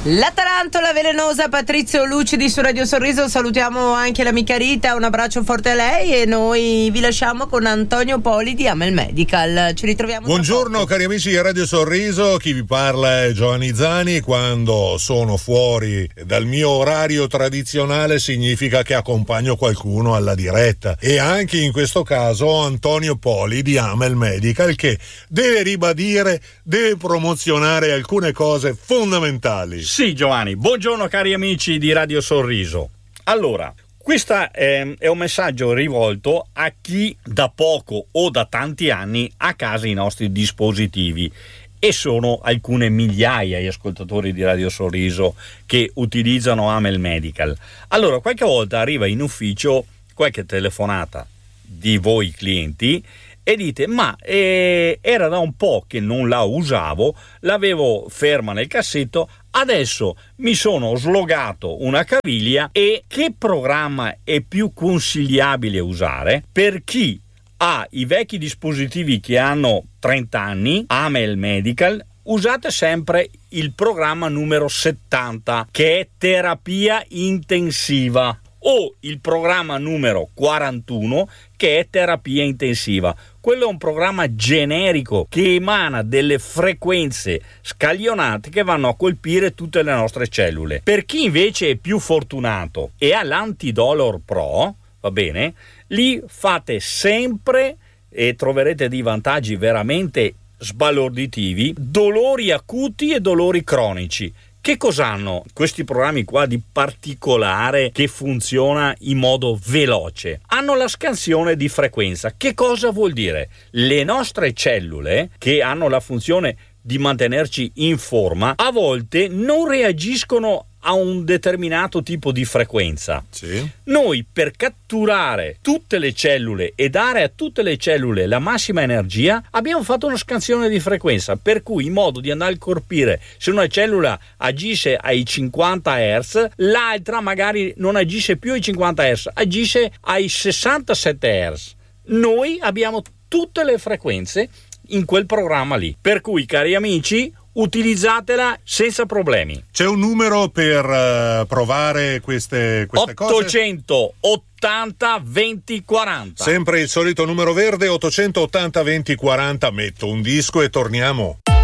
La tarantola velenosa Patrizio Lucidi su Radio Sorriso. Salutiamo anche l'amica Rita, un abbraccio forte a lei, e noi vi lasciamo con Antonio Poli di Amel Medical. Ci ritroviamo. Buongiorno cari amici di Radio Sorriso, chi vi parla è Giovanni Zani. Quando sono fuori dal mio orario tradizionale significa che accompagno qualcuno alla diretta, e anche in questo caso Antonio Poli di Amel Medical, che deve ribadire, deve promozionare alcune cose fondamentali. Sì, Giovanni, buongiorno cari amici di Radio Sorriso. Allora, questo è un messaggio rivolto a chi da poco o da tanti anni ha a casa i nostri dispositivi, e sono alcune migliaia gli ascoltatori di Radio Sorriso che utilizzano Amel Medical. Allora, qualche volta arriva in ufficio qualche telefonata di voi clienti e dite: ma era da un po' che non la usavo, l'avevo ferma nel cassetto, adesso mi sono slogato una caviglia, e che programma è più consigliabile usare? Per chi ha i vecchi dispositivi che hanno 30 anni, Amel Medical, usate sempre il programma numero 70, che è terapia intensiva, o il programma numero 41, che è terapia intensiva. Quello è un programma generico che emana delle frequenze scaglionate che vanno a colpire tutte le nostre cellule. Per chi invece è più fortunato e ha l'Antidolor Pro, va bene, lì fate sempre, e troverete dei vantaggi veramente sbalorditivi, dolori acuti e dolori cronici. Che cosa hanno questi programmi qua di particolare che funziona in modo veloce? Hanno la scansione di frequenza. Che cosa vuol dire? Le nostre cellule, che hanno la funzione di mantenerci in forma, a volte non reagiscono a un determinato tipo di frequenza. Sì. Noi, per catturare tutte le cellule e dare a tutte le cellule la massima energia, abbiamo fatto una scansione di frequenza, per cui in modo di andare a colpire, se una cellula agisce ai 50 Hz, l'altra magari non agisce più ai 50 Hz, agisce ai 67 Hz. Noi abbiamo tutte le frequenze in quel programma lì, per cui cari amici, utilizzatela senza problemi. C'è un numero per provare queste cose? 880 20 40. Sempre il solito numero verde, 880 20 40. Metto un disco e torniamo.